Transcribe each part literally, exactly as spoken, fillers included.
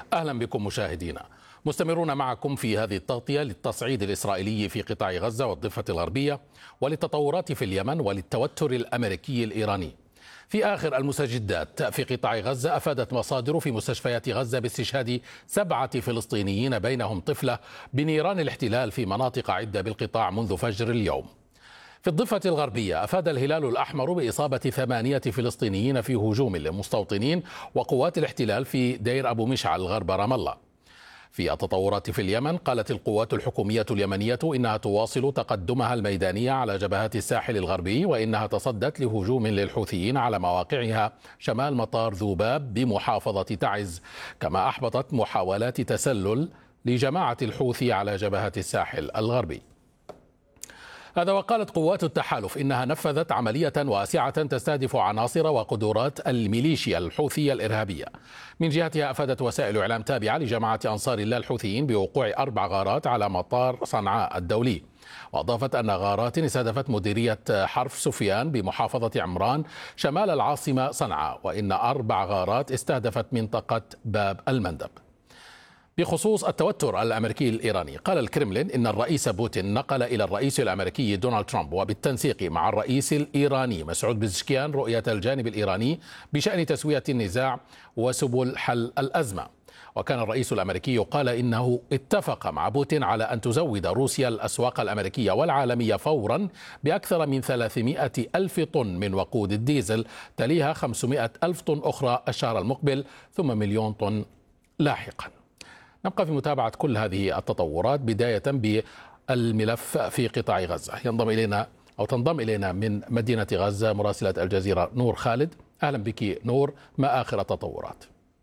أهلا بكم مشاهدينا. مستمرون معكم في هذه التغطية للتصعيد الإسرائيلي في قطاع غزة والضفة الغربية وللتطورات في اليمن وللتوتر الأمريكي الإيراني. في آخر المستجدات في قطاع غزة، أفادت مصادر في مستشفيات غزة باستشهاد سبعة فلسطينيين بينهم طفلة بنيران الاحتلال في مناطق عدة بالقطاع منذ فجر اليوم. في الضفة الغربية، أفاد الهلال الأحمر بإصابة ثمانية فلسطينيين في هجوم للمستوطنين وقوات الاحتلال في دير أبو مشعل غرب رام الله. في التطورات في اليمن، قالت القوات الحكومية اليمنية إنها تواصل تقدمها الميداني على جبهات الساحل الغربي، وإنها تصدت لهجوم للحوثيين على مواقعها شمال مطار ذوباب بمحافظة تعز، كما أحبطت محاولات تسلل لجماعة الحوثي على جبهات الساحل الغربي. هذا وقالت قوات التحالف إنها نفذت عملية واسعة تستهدف عناصر وقدرات الميليشيا الحوثية الإرهابية. من جهتها، أفادت وسائل إعلام تابعة لجماعة أنصار الله الحوثيين بوقوع أربع غارات على مطار صنعاء الدولي، وأضافت أن غارات استهدفت مديرية حرف سفيان بمحافظة عمران شمال العاصمة صنعاء، وإن أربع غارات استهدفت منطقة باب المندب. بخصوص التوتر الأمريكي الإيراني، قال الكرملين إن الرئيس بوتين نقل إلى الرئيس الأمريكي دونالد ترامب وبالتنسيق مع الرئيس الإيراني مسعود بزشكيان رؤية الجانب الإيراني بشأن تسوية النزاع وسبل حل الأزمة. وكان الرئيس الأمريكي قال إنه اتفق مع بوتين على أن تزود روسيا الأسواق الأمريكية والعالمية فورا بأكثر من ثلاثمائة ألف طن من وقود الديزل، تليها خمسمائة ألف طن أخرى الشهر المقبل، ثم مليون طن لاحقا. نبقى في متابعة كل هذه التطورات، بداية بالملف في قطاع غزة. ينضم إلينا أو تنضم إلينا من مدينة غزة مراسلة الجزيرة نور خالد. أهلا بك نور، ما آخر التطورات؟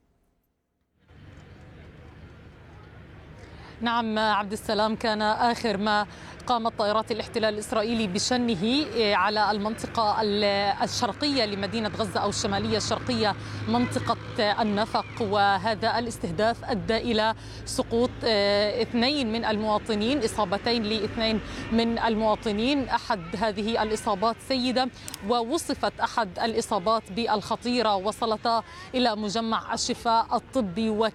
نعم عبد السلام، كان آخر ما قامت طائرات الاحتلال الإسرائيلي بشنه على المنطقة الشرقية لمدينة غزة أو الشمالية الشرقية منطقة النفق، وهذا الاستهداف أدى إلى سقوط اثنين من المواطنين، إصابتين لاثنين من المواطنين. أحد هذه الإصابات سيدة، ووصفت أحد الإصابات بالخطيرة، وصلتا إلى مجمع الشفاء الطبي.